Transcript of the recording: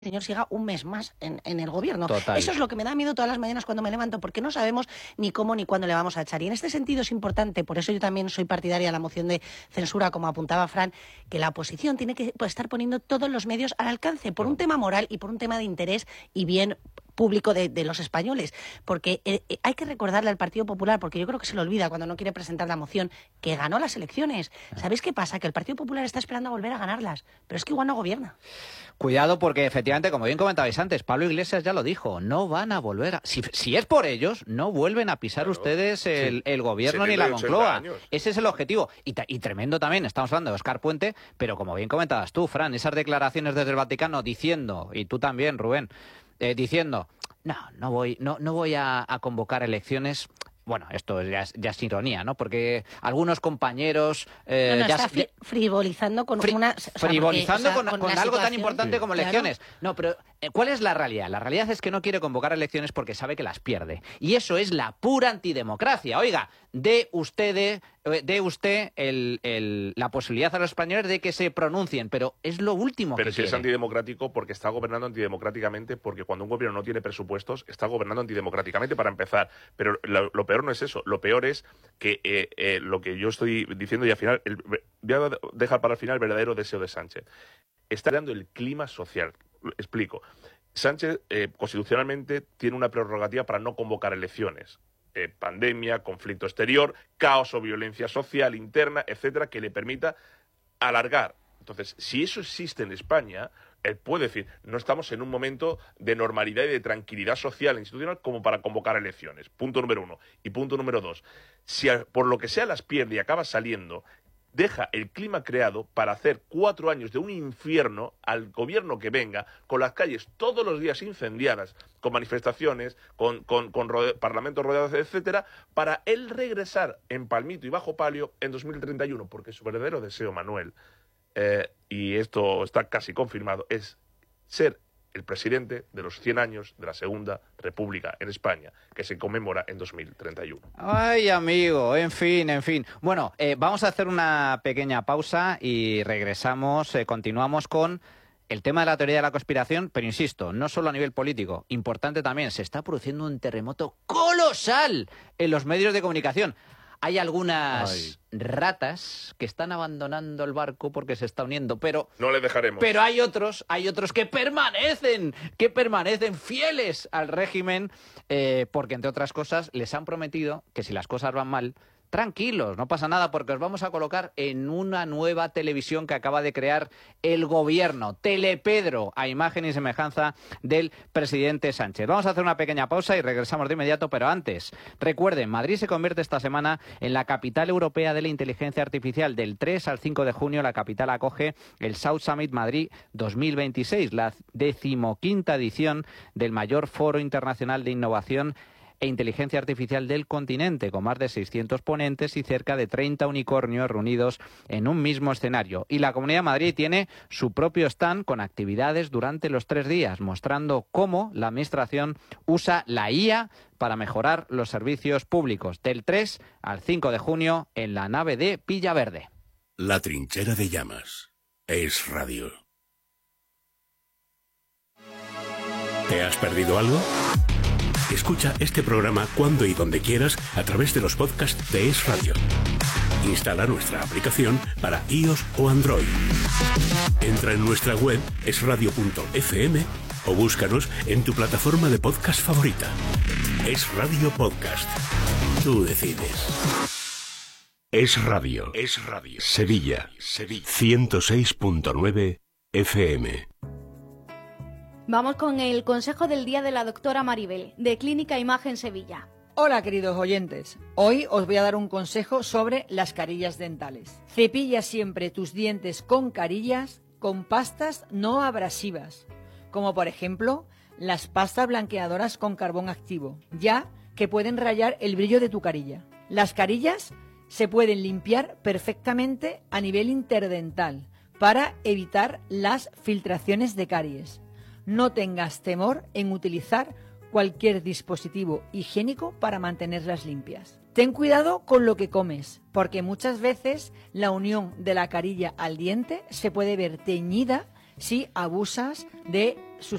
señor siga un mes más en el gobierno. Total. Eso es lo que me da miedo todas las mañanas cuando me levanto, porque no sabemos ni cómo ni cuándo le vamos a echar. Y en este sentido es importante, por eso yo también soy partidaria de la moción de censura, como apuntaba Fran, que la oposición tiene que estar poniendo todos los medios al alcance, por un tema moral y por un tema de interés y bien público de los españoles, porque hay que recordarle al Partido Popular, porque yo creo que se le olvida cuando no quiere presentar la moción, que ganó las elecciones. ¿Sabéis qué pasa? Que el Partido Popular está esperando a volver a ganarlas, pero es que igual no gobierna. Cuidado porque efectivamente, como bien comentabais antes, Pablo Iglesias ya lo dijo, no van a volver a... Si es por ellos, no vuelven a pisar ustedes el gobierno ni la Moncloa. Ese es el objetivo. Y tremendo también, estamos hablando de Óscar Puente, pero como bien comentabas tú, Fran, esas declaraciones desde el Vaticano diciendo, y tú también, Rubén, diciendo, no voy a convocar elecciones. Bueno, esto ya es ironía, ¿no? Porque algunos compañeros... está frivolizando con una... frivolizando con algo tan importante como elecciones. Claro. No, pero ¿cuál es la realidad? La realidad es que no quiere convocar elecciones porque sabe que las pierde. Y eso es la pura antidemocracia. Oiga, dé usted la posibilidad a los españoles de que se pronuncien, pero es lo último que quiere. Pero si es antidemocrático porque está gobernando antidemocráticamente, porque cuando un gobierno no tiene presupuestos, está gobernando antidemocráticamente para empezar. Pero lo peor no es eso, lo peor es que lo que yo estoy diciendo y al final, voy a dejar para el final el verdadero deseo de Sánchez. Está creando el clima social. Explico. Sánchez constitucionalmente tiene una prerrogativa para no convocar elecciones. Pandemia, conflicto exterior, caos o violencia social interna, etcétera, que le permita alargar. Entonces, si eso existe en España, él puede decir, no estamos en un momento de normalidad y de tranquilidad social e institucional como para convocar elecciones. Punto número 1. Y punto número 2. Si por lo que sea las pierde y acaba saliendo, deja el clima creado para hacer 4 años de un infierno al gobierno que venga, con las calles todos los días incendiadas, con manifestaciones, con parlamentos rodeados, etcétera, para él regresar en palmito y bajo palio en 2031, porque su verdadero deseo, Manuel, y esto está casi confirmado, es ser el presidente de los 100 años de la Segunda República en España, que se conmemora en 2031. Ay, amigo, en fin. Bueno, vamos a hacer una pequeña pausa y regresamos, continuamos con el tema de la teoría de la conspiración, pero insisto, no solo a nivel político, importante también, se está produciendo un terremoto colosal en los medios de comunicación. Hay algunas ratas que están abandonando el barco porque se está uniendo, pero no les dejaremos. Pero hay otros que permanecen fieles al régimen, porque entre otras cosas les han prometido que si las cosas van mal, tranquilos, no pasa nada porque os vamos a colocar en una nueva televisión que acaba de crear el gobierno, Telepedro, a imagen y semejanza del presidente Sánchez. Vamos a hacer una pequeña pausa y regresamos de inmediato, pero antes, recuerden, Madrid se convierte esta semana en la capital europea de la inteligencia artificial. Del 3 al 5 de junio la capital acoge el South Summit Madrid 2026, la 15ª edición del mayor foro internacional de innovación e inteligencia artificial del continente, con más de 600 ponentes y cerca de 30 unicornios reunidos en un mismo escenario. Y la Comunidad de Madrid tiene su propio stand con actividades durante los 3 días, mostrando cómo la Administración usa la IA para mejorar los servicios públicos. Del 3 al 5 de junio en la nave de Villaverde. La trinchera de llamas. Es radio. ¿Te has perdido algo? Escucha este programa cuando y donde quieras a través de los podcasts de Es Radio. Instala nuestra aplicación para iOS o Android. Entra en nuestra web esradio.fm o búscanos en tu plataforma de podcast favorita. Es Radio Podcast. Tú decides. Es Radio. Es Radio. Sevilla. 106.9 FM. Vamos con el consejo del día de la doctora Maribel, de Clínica Imagen Sevilla. Hola, queridos oyentes. Hoy os voy a dar un consejo sobre las carillas dentales. Cepilla siempre tus dientes con carillas con pastas no abrasivas, como por ejemplo las pastas blanqueadoras con carbón activo, ya que pueden rayar el brillo de tu carilla. Las carillas se pueden limpiar perfectamente a nivel interdental para evitar las filtraciones de caries. No tengas temor en utilizar cualquier dispositivo higiénico para mantenerlas limpias. Ten cuidado con lo que comes, porque muchas veces la unión de la carilla al diente se puede ver teñida si abusas de